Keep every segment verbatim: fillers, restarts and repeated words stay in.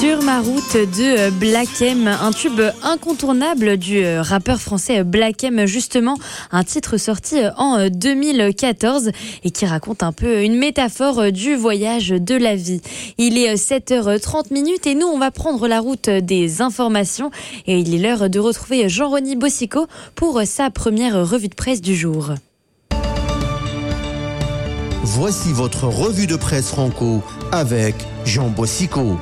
Sur ma route de Black M, un tube incontournable du rappeur français Black M, justement, un titre sorti en deux mille quatorze et qui raconte un peu une métaphore du voyage de la vie. Il est sept heures trente et nous on va prendre la route des informations et il est l'heure de retrouver Jean-Rony Bosicot pour sa première revue de presse du jour. Voici votre revue de presse franco avec Jean Bosicot.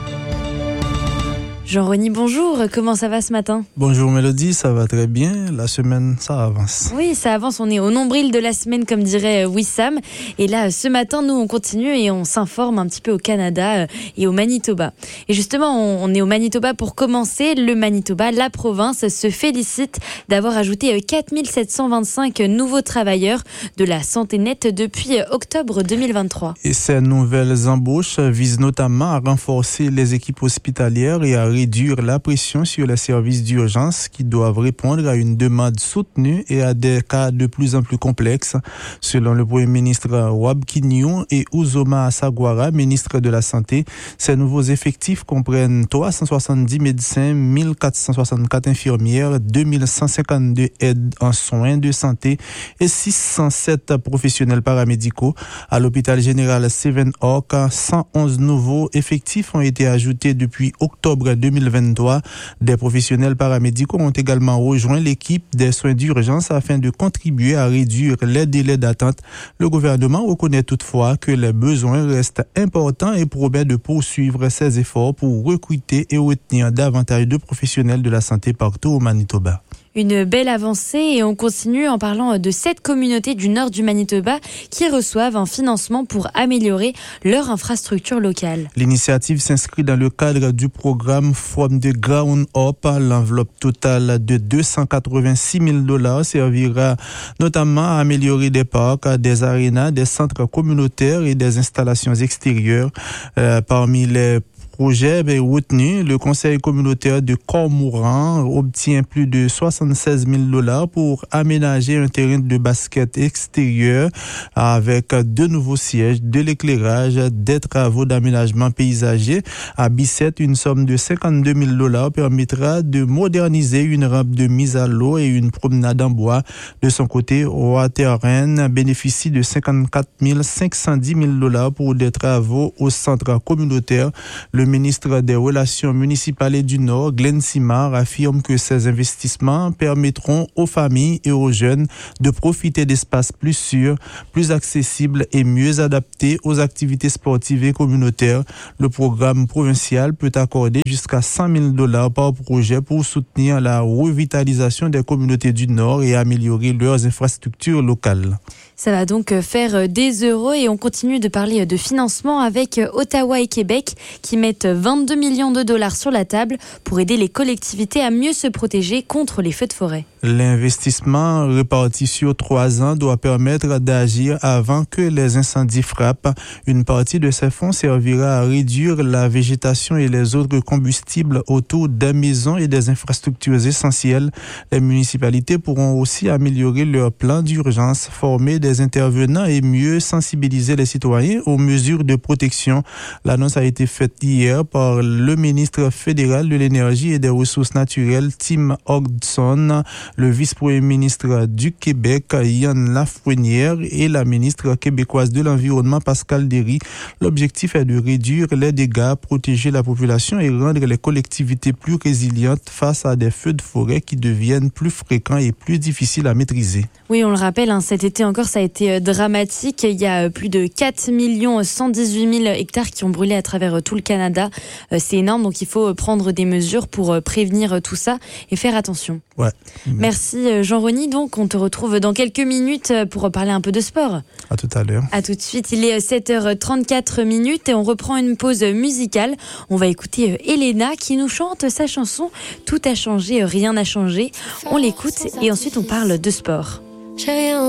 Jean-Rony, bonjour, comment ça va ce matin ? Bonjour Mélodie, ça va très bien, la semaine ça avance. Oui, ça avance, on est au nombril de la semaine comme dirait Wissam. Et là, ce matin, nous on continue et on s'informe un petit peu au Canada et au Manitoba. Et justement, on est au Manitoba pour commencer. Le Manitoba, la province, se félicite d'avoir ajouté quatre mille sept cent vingt-cinq nouveaux travailleurs de la santé nette depuis octobre deux mille vingt-trois. Et ces nouvelles embauches visent notamment à renforcer les équipes hospitalières et à réduire la pression sur les services d'urgence qui doivent répondre à une demande soutenue et à des cas de plus en plus complexes. Selon le Premier ministre Wab Kinyoun et Uzoma Asagwara, ministre de la Santé, ces nouveaux effectifs comprennent trois cent soixante-dix médecins, mille quatre cent soixante-quatre infirmières, deux mille cent cinquante-deux aides en soins de santé et six cent sept professionnels paramédicaux. À l'hôpital général Seven Oak, cent onze nouveaux effectifs ont été ajoutés depuis octobre deux mille vingt-trois. Des professionnels paramédicaux ont également rejoint l'équipe des soins d'urgence afin de contribuer à réduire les délais d'attente. Le gouvernement reconnaît toutefois que les besoins restent importants et promet de poursuivre ses efforts pour recruter et retenir davantage de professionnels de la santé partout au Manitoba. Une belle avancée et on continue en parlant de sept communautés du nord du Manitoba qui reçoivent un financement pour améliorer leur infrastructure locale. L'initiative s'inscrit dans le cadre du programme From the Ground Up. L'enveloppe totale de deux cent quatre-vingt-six mille dollars servira notamment à améliorer des parcs, des arénas, des centres communautaires et des installations extérieures. Euh, parmi les projet est retenu. Le conseil communautaire de Cormorant obtient plus de soixante-seize mille dollars pour aménager un terrain de basket extérieur avec deux nouveaux sièges, de l'éclairage, des travaux d'aménagement paysager. À Bicêtre, une somme de cinquante-deux mille dollars permettra de moderniser une rampe de mise à l'eau et une promenade en bois. De son côté, Waterhen bénéficie de cinquante-quatre mille cinq cent dix mille dollars pour des travaux au centre communautaire. Le Le ministre des Relations municipales et du Nord, Glenn Simard, affirme que ces investissements permettront aux familles et aux jeunes de profiter d'espaces plus sûrs, plus accessibles et mieux adaptés aux activités sportives et communautaires. Le programme provincial peut accorder jusqu'à cent mille dollars par projet pour soutenir la revitalisation des communautés du Nord et améliorer leurs infrastructures locales. Ça va donc faire des euros et on continue de parler de financement avec Ottawa et Québec qui mettent vingt-deux millions de dollars sur la table pour aider les collectivités à mieux se protéger contre les feux de forêt. L'investissement réparti sur trois ans doit permettre d'agir avant que les incendies frappent. Une partie de ces fonds servira à réduire la végétation et les autres combustibles autour des maisons et des infrastructures essentielles. Les municipalités pourront aussi améliorer leur plan d'urgence, former des intervenants et mieux sensibiliser les citoyens aux mesures de protection. L'annonce a été faite hier par le ministre fédéral de l'énergie et des ressources naturelles, Tim Hodgson, le vice-premier ministre du Québec, Yann Lafrenière, et la ministre québécoise de l'Environnement, Pascal Derry. L'objectif est de réduire les dégâts, protéger la population et rendre les collectivités plus résilientes face à des feux de forêt qui deviennent plus fréquents et plus difficiles à maîtriser. Oui, on le rappelle, hein, cet été encore, ça a été dramatique. Il y a plus de quatre millions cent dix-huit mille hectares qui ont brûlé à travers tout le Canada. C'est énorme, donc il faut prendre des mesures pour prévenir tout ça et faire attention. Ouais. Merci Jean-Rony. Donc, on te retrouve dans quelques minutes pour parler un peu de sport. À tout à l'heure. À tout de suite. Il est sept heures trente-quatre et on reprend une pause musicale. On va écouter Elena qui nous chante sa chanson « Tout a changé, rien n'a changé ». On l'écoute et ensuite on parle de sport. J'ai rien